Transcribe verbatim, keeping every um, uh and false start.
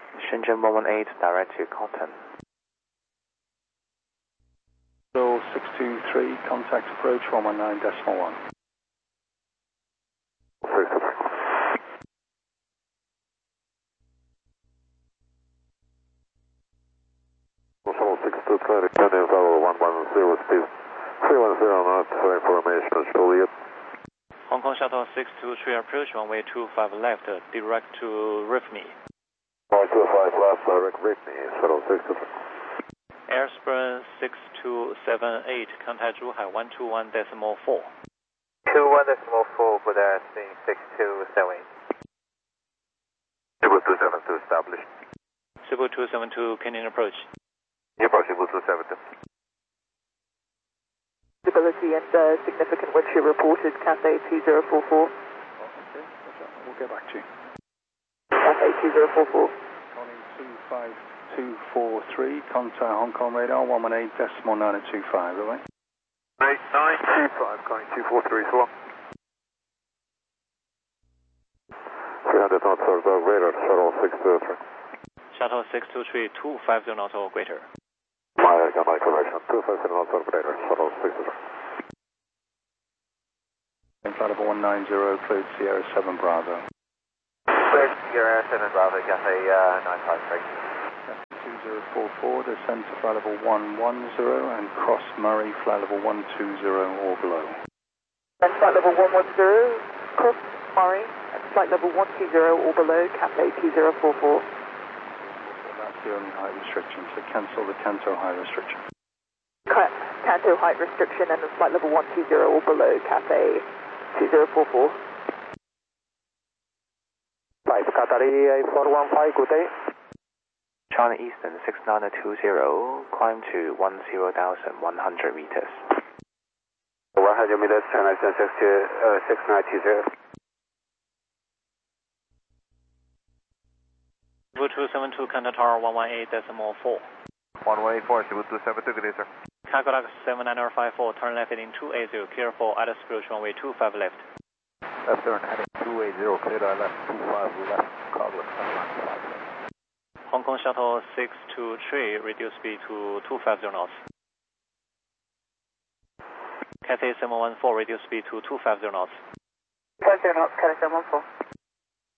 Shenzhen one one eight, direct to Cotton. six two three, contact approach one one nine decimal one. six two three, returning level one one zero speed three one zero knots for information, Juliet. Hong Kong Shuttle six two three approach runway two five left, direct to Rifmi. one two five left, direct Rifmi, Shuttle six two three. Airsburn six two seven eight, contact Zhuhai one two one decimal four. two one decimal four, good asking six two seven eight. Cebu two seven two established. Cebu two seven two, Canadian approach. Approach Cebu two seven two. Stability and uh, significant wind shear reported, Cathay two zero four four. Okay, we'll get back to you. Cathay two zero four four. Calling two five two four three, contact Hong Kong radar one one eight decimal nine two five, all right? eight nine two five, calling two four three, so long. three hundred knots or greater, Shuttle six two three. Shuttle six two three, two five zero knots or greater. My, I got my correction, two five zero knots or greater, Shuttle six two three. Flight level one nine zero, cleared Sierra seven Bravo. Cleared Sierra seven Bravo, Cathay uh, nine five three. two zero four four, descend to flight level one one zero and cross Murray, flight level one two zero or below. And flight level one one zero, cross Murray, and flight level one two zero or below, Cathay two zero four four. That's the only height restriction, so cancel the Canto height restriction. Correct, Canto height restriction and flight level one two zero or below, Cathay two zero four four. five Qatari eight four one five, good day. China Eastern six nine two zero, climb to one zero thousand one hundred meters. one hundred meters, China Eastern six nine two zero. Cebu two seven two, contact tower one one eight decimal four. one one eight four, Cebu two seven two, good day, sir. Cargo Lux seven nine five four, turn left heading two eight zero, clear for Atlas approach runway two five left. Left turn heading two eight zero, clear on left two five left, Cargo Lux seven nine five four. Hong Kong Shuttle six two three, reduce speed to two five zero knots. Cathay seven one four, reduce speed to two five zero knots. five zero knots, Cathay seven one four.